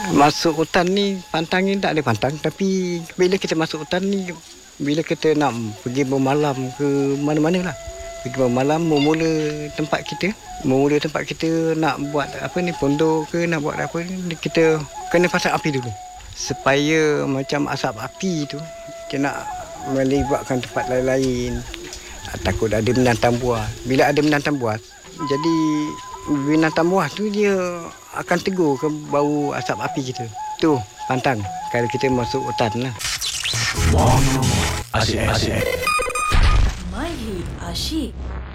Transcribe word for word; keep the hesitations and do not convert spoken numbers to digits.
Masuk hutan ni, pantang ni tak ada pantang. Tapi bila kita masuk hutan ni, bila kita nak pergi bermalam ke mana-mana lah. Pergi bermalam, memula tempat kita. Memula tempat kita nak buat apa ni, pondok ke, nak buat apa ni, kita kena pasang api dulu. Supaya macam asap api tu, kita nak melibatkan tempat lain-lain. Takut ada binatang buas. Bila ada binatang buas, jadi binatang buas tu dia akan tegur ke bau asap api kita. Tu pantang kalau kita masuk hutan lah. Wow, asyik, asyik. My Hit Asyik.